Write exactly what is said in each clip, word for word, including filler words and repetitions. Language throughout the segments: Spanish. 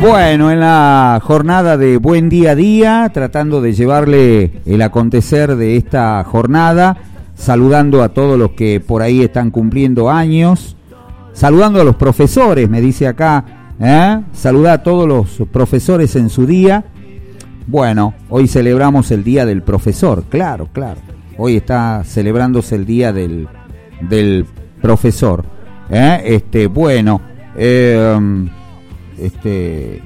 Bueno, en la jornada de Buen Día a Día, tratando de llevarle el acontecer de esta jornada, saludando a todos los que por ahí están cumpliendo años, saludando a los profesores, me dice acá, ¿eh? Saluda a todos los profesores en su día. Bueno, hoy celebramos el Día del Profesor, claro, claro. Hoy está celebrándose el Día del, del Profesor. ¿eh? Este, bueno, eh, este,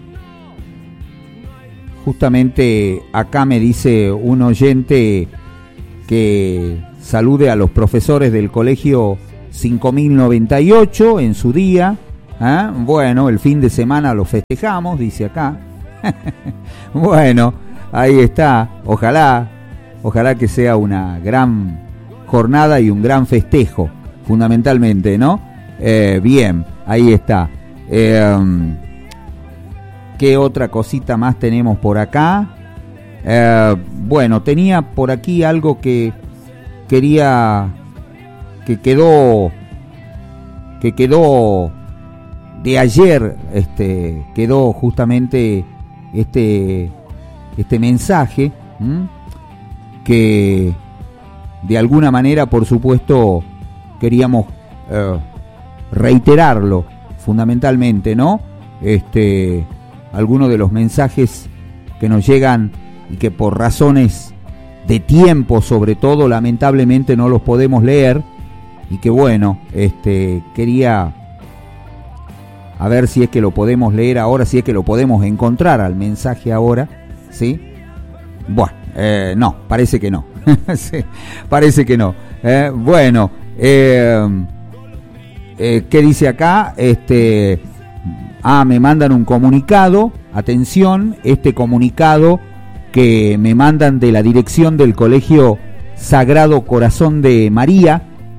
justamente acá me dice un oyente que salude a los profesores del colegio cinco mil noventa y ocho en su día. ¿eh? Bueno, el fin de semana lo festejamos, dice acá. Bueno, ahí está. Ojalá, ojalá que sea una gran jornada y un gran festejo, fundamentalmente, ¿no? Eh, bien, ahí está. Eh, ¿Qué otra cosita más tenemos por acá? Eh, bueno, tenía por aquí algo que quería, que quedó, que quedó de ayer, este, quedó justamente este, este mensaje, ¿m? que de alguna manera, por supuesto, queríamos eh, reiterarlo, fundamentalmente, ¿no? Este, algunos de los mensajes que nos llegan y que por razones de tiempo, sobre todo, lamentablemente no los podemos leer, y que bueno, este, quería a ver si es que lo podemos leer ahora, si es que lo podemos encontrar al mensaje ahora, ¿sí? Bueno, eh, no, parece que no, sí, parece que no. Eh, bueno, eh, eh, ¿qué dice acá? Este, ah, me mandan un comunicado, atención, este comunicado que me mandan de la dirección del Colegio Sagrado Corazón de María,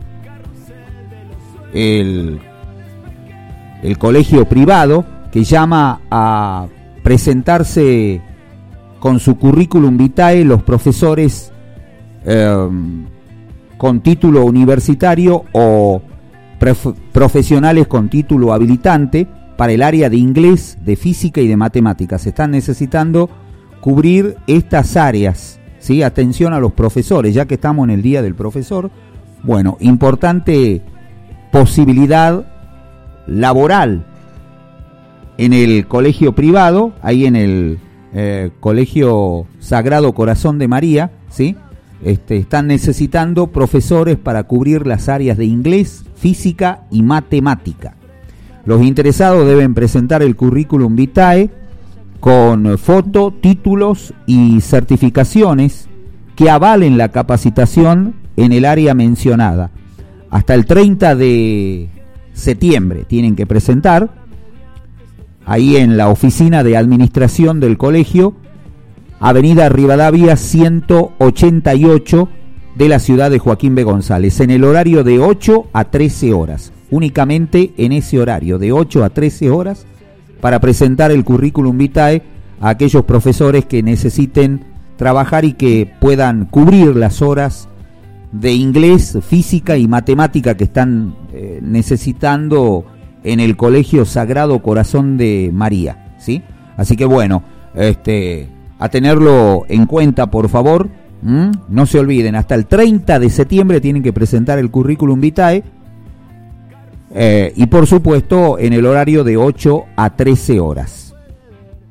el, el colegio privado que llama a presentarse con su currículum vitae los profesores eh, con título universitario o prof, profesionales con título habilitante para el área de inglés, de física y de matemáticas. Se están necesitando cubrir estas áreas, ¿sí? Atención a los profesores, ya que estamos en el Día del Profesor. Bueno, importante posibilidad laboral en el colegio privado, ahí en el eh, Colegio Sagrado Corazón de María, ¿sí? Este, están necesitando profesores para cubrir las áreas de inglés, física y matemática. Los interesados deben presentar el currículum vitae con foto, títulos y certificaciones que avalen la capacitación en el área mencionada. Hasta el treinta de septiembre tienen que presentar ahí en la oficina de administración del colegio, Avenida Rivadavia ciento ochenta y ocho de la ciudad de Joaquín B. González, en el horario de ocho a trece horas. Únicamente en ese horario de ocho a trece horas para presentar el currículum vitae a aquellos profesores que necesiten trabajar y que puedan cubrir las horas de inglés, física y matemática que están eh, necesitando en el Colegio Sagrado Corazón de María, ¿sí? Así que bueno, este, a tenerlo en cuenta, por favor. ¿Mm? No se olviden, hasta el treinta de septiembre tienen que presentar el currículum vitae. Eh, y por supuesto en el horario de ocho a trece horas.